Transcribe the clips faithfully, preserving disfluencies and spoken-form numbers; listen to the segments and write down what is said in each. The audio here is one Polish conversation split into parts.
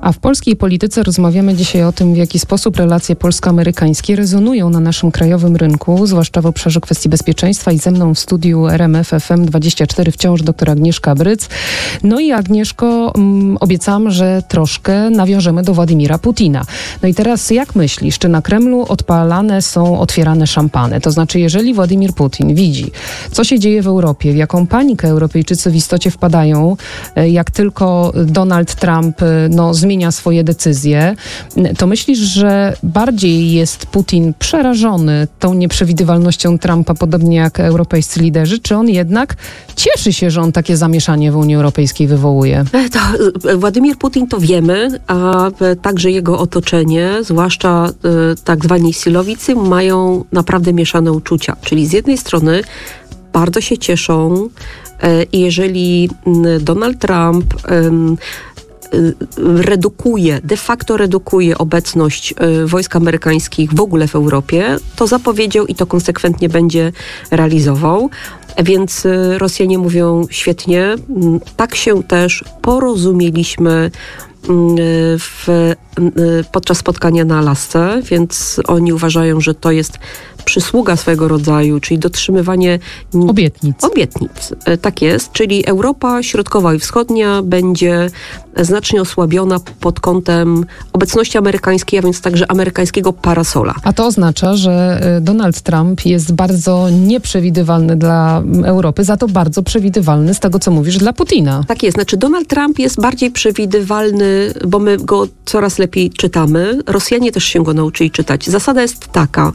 A w polskiej polityce rozmawiamy dzisiaj o tym, w jaki sposób relacje polsko-amerykańskie rezonują na naszym krajowym rynku, zwłaszcza w obszarze kwestii bezpieczeństwa. I ze mną w studiu R M F F M dwadzieścia cztery wciąż dr Agnieszka Bryc. No i Agnieszko, m, obiecałam, że troszkę nawiążemy do Władimira Putina. No i teraz jak myślisz, czy na Kremlu odpalane są, otwierane szampany? To znaczy, jeżeli Władimir Putin widzi, co się dzieje w Europie, w jaką panikę Europejczycy w istocie wpadają, jak tylko Donald Trump no, zmienia swoje decyzje, to myślisz, że bardziej jest Putin przerażony tą nieprzewidywalnością Trumpa, podobnie jak europejscy liderzy, czy on jednak cieszy się, że on takie zamieszanie w Unii Europejskiej wywołuje? To Władimir Putin to wiemy, a także jego otoczenie, zwłaszcza y, tak zwani silowicy, mają naprawdę mieszane uczucia. Czyli z jednej strony bardzo się cieszą i y, jeżeli y, Donald Trump y, y, redukuje, de facto redukuje obecność y, wojsk amerykańskich w ogóle w Europie, to zapowiedział i to konsekwentnie będzie realizował. Więc y, Rosjanie mówią świetnie, y, tak się też porozumieliśmy W, podczas spotkania na Alasce, więc oni uważają, że to jest przysługa swego rodzaju, czyli dotrzymywanie obietnic. Obietnic. Tak jest, czyli Europa Środkowa i Wschodnia będzie znacznie osłabiona pod kątem obecności amerykańskiej, a więc także amerykańskiego parasola. A to oznacza, że Donald Trump jest bardzo nieprzewidywalny dla Europy, za to bardzo przewidywalny z tego, co mówisz, dla Putina. Tak jest, znaczy Donald Trump jest bardziej przewidywalny, bo my go coraz lepiej czytamy. Rosjanie też się go nauczyli czytać. Zasada jest taka,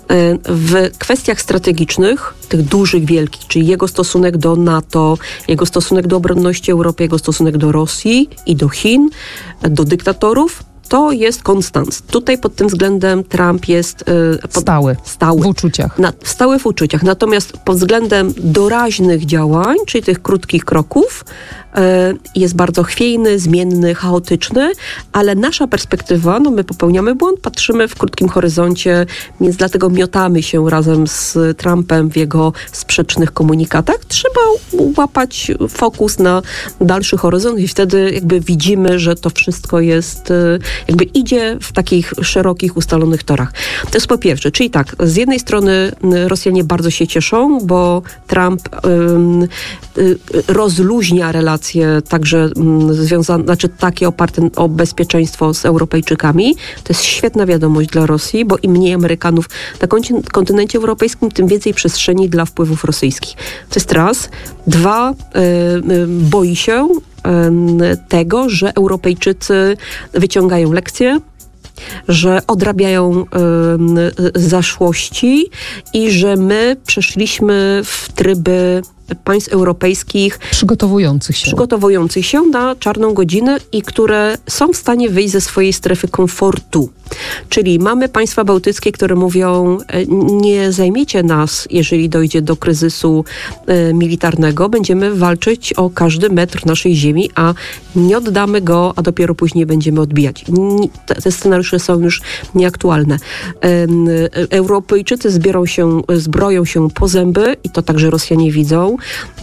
w kwestiach strategicznych, tych dużych, wielkich, czyli jego stosunek do NATO, jego stosunek do obronności Europy, jego stosunek do Rosji i do Chin, do dyktatorów, to jest konstans. Tutaj pod tym względem Trump jest y, pod, stały, stały w uczuciach. Na, stały w uczuciach. Natomiast pod względem doraźnych działań, czyli tych krótkich kroków, y, jest bardzo chwiejny, zmienny, chaotyczny, ale nasza perspektywa, no my popełniamy błąd, patrzymy w krótkim horyzoncie, więc dlatego miotamy się razem z Trumpem w jego sprzecznych komunikatach. Trzeba łapać fokus na dalszy horyzont i wtedy jakby widzimy, że to wszystko jest y, jakby idzie w takich szerokich, ustalonych torach. To jest po pierwsze, czyli tak, z jednej strony Rosjanie bardzo się cieszą, bo Trump ym, y, rozluźnia relacje także ym, związane, znaczy takie oparte o bezpieczeństwo z Europejczykami. To jest świetna wiadomość dla Rosji, bo im mniej Amerykanów na kontynencie europejskim, tym więcej przestrzeni dla wpływów rosyjskich. To jest raz. Dwa, y, y, boi się tego, że Europejczycy wyciągają lekcje, że odrabiają y, zaszłości i że my przeszliśmy w tryby państw europejskich przygotowujących się. przygotowujących się na czarną godzinę i które są w stanie wyjść ze swojej strefy komfortu. Czyli mamy państwa bałtyckie, które mówią, nie zajmiecie nas, jeżeli dojdzie do kryzysu y, militarnego, będziemy walczyć o każdy metr naszej ziemi, a nie oddamy go, a dopiero później będziemy odbijać. Te, te scenariusze są już nieaktualne. Y, y, Europejczycy zbiorą się, zbroją się po zęby i to także Rosjanie widzą.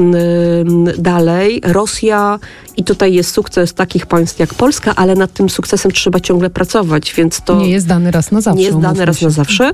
Dalej Rosja i tutaj jest sukces takich państw jak Polska, ale nad tym sukcesem trzeba ciągle pracować, więc to nie jest dany raz na zawsze. Nie jest dany raz na zawsze.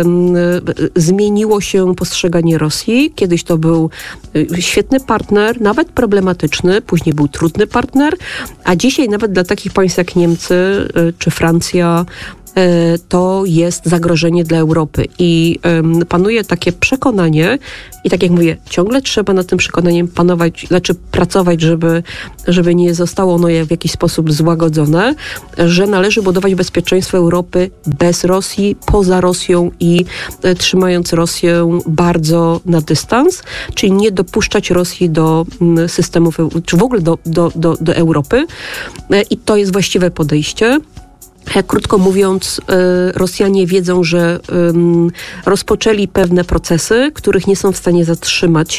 Zmieniło się postrzeganie Rosji. Kiedyś to był świetny partner, nawet problematyczny, później był trudny partner, a dzisiaj nawet dla takich państw jak Niemcy czy Francja to jest zagrożenie dla Europy. I um, panuje takie przekonanie, i tak jak mówię, ciągle trzeba nad tym przekonaniem panować, znaczy pracować, żeby, żeby nie zostało ono w jakiś sposób złagodzone, że należy budować bezpieczeństwo Europy bez Rosji, poza Rosją i e, trzymając Rosję bardzo na dystans, czyli nie dopuszczać Rosji do m, systemów, czy w ogóle do, do, do, do Europy. E, I to jest właściwe podejście. Krótko mówiąc, Rosjanie wiedzą, że rozpoczęli pewne procesy, których nie są w stanie zatrzymać,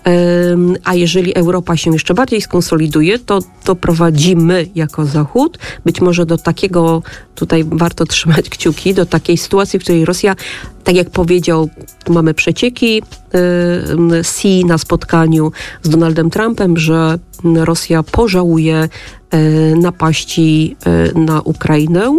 a jeżeli Europa się jeszcze bardziej skonsoliduje, to doprowadzimy jako Zachód być może do takiego, tutaj warto trzymać kciuki, do takiej sytuacji, w której Rosja, tak jak powiedział, tu mamy przecieki, Xi na spotkaniu z Donaldem Trumpem, że Rosja pożałuje napaści na Ukrainę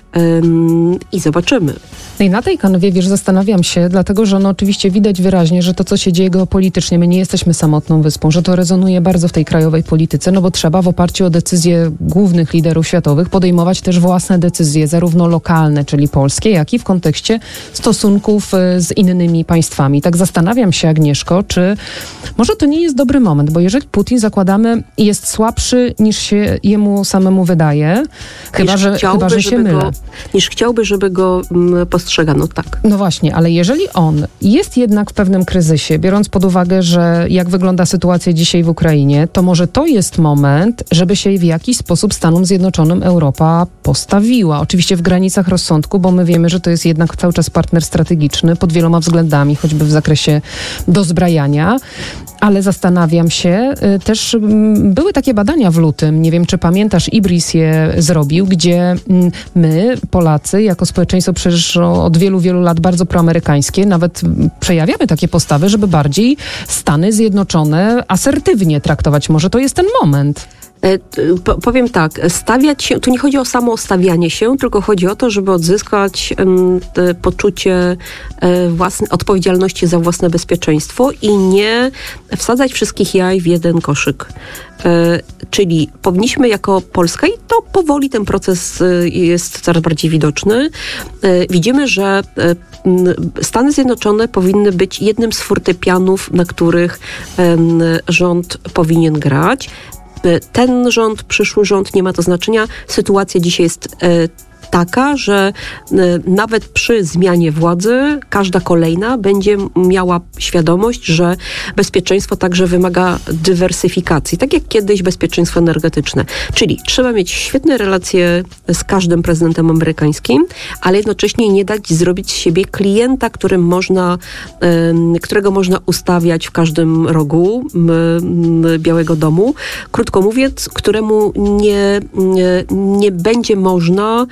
i zobaczymy. No i na tej kanwie, wiesz, zastanawiam się, dlatego, że no oczywiście widać wyraźnie, że to, co się dzieje geopolitycznie, my nie jesteśmy samotną wyspą, że to rezonuje bardzo w tej krajowej polityce, no bo trzeba w oparciu o decyzje głównych liderów światowych podejmować też własne decyzje, zarówno lokalne, czyli polskie, jak i w kontekście stosunków z innymi państwami. Tak zastanawiam się, Agnieszko, czy może to nie jest dobry moment, bo jeżeli Putin, zakładamy, jest słabszy niż się jemu samemu wydaje, chyba, że, chyba, że się mylę. Go, niż chciałby, żeby go mm, postrzegano, tak. No właśnie, ale jeżeli on jest jednak w pewnym kryzysie, biorąc pod uwagę, że jak wygląda sytuacja dzisiaj w Ukrainie, to może to jest moment, żeby się w jakiś sposób Stanom Zjednoczonym Europa postawiła. Oczywiście w granicach rozsądku, bo my wiemy, że to jest jednak cały czas partner strategiczny pod wieloma względami, choćby w zakresie dozbrajania. Ale zastanawiam się, też były takie badania w lutym, nie wiem, czy pamiętasz, Ibris je zrobił, gdzie my, Polacy, jako społeczeństwo przecież od wielu, wielu lat bardzo proamerykańskie, nawet przejawiamy takie postawy, żeby bardziej Stany Zjednoczone asertywnie traktować. Może to jest ten moment. Powiem tak, stawiać się, tu nie chodzi o samo stawianie się, tylko chodzi o to, żeby odzyskać um, poczucie um, własne, odpowiedzialności za własne bezpieczeństwo i nie wsadzać wszystkich jaj w jeden koszyk. E, czyli powinniśmy jako Polska, i to powoli ten proces e, jest coraz bardziej widoczny, e, widzimy, że e, Stany Zjednoczone powinny być jednym z fortepianów, na których e, rząd powinien grać. Ten rząd, przyszły rząd, nie ma to znaczenia. Sytuacja dzisiaj jest e, taka, że e, nawet przy zmianie władzy każda kolejna będzie miała świadomość, że bezpieczeństwo także wymaga dywersyfikacji, tak jak kiedyś bezpieczeństwo energetyczne. Czyli trzeba mieć świetne relacje z każdym prezydentem amerykańskim, ale jednocześnie nie dać zrobić z siebie klienta, którym można, e, którego można ustawiać w każdym rogu m, m, Białego Domu. Krótko mówiąc, któremu nie, nie, nie będzie można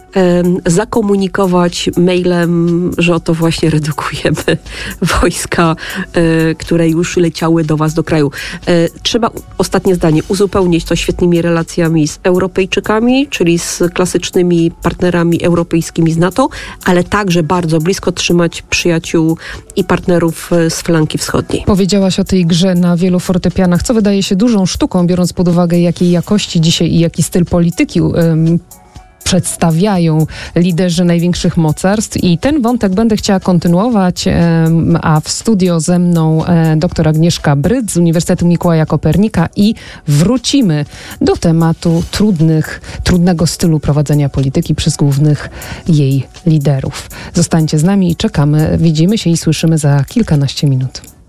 zakomunikować mailem, że oto właśnie redukujemy wojska, które już leciały do was do kraju. Trzeba, ostatnie zdanie, uzupełnić to świetnymi relacjami z Europejczykami, czyli z klasycznymi partnerami europejskimi z NATO, ale także bardzo blisko trzymać przyjaciół i partnerów z flanki wschodniej. Powiedziałaś o tej grze na wielu fortepianach, co wydaje się dużą sztuką, biorąc pod uwagę, jakiej jakości dzisiaj i jaki styl polityki um, przedstawiają liderzy największych mocarstw i ten wątek będę chciała kontynuować, a w studio ze mną dr Agnieszka Bryc z Uniwersytetu Mikołaja Kopernika i wrócimy do tematu trudnych, trudnego stylu prowadzenia polityki przez głównych jej liderów. Zostańcie z nami i czekamy. Widzimy się i słyszymy za kilkanaście minut.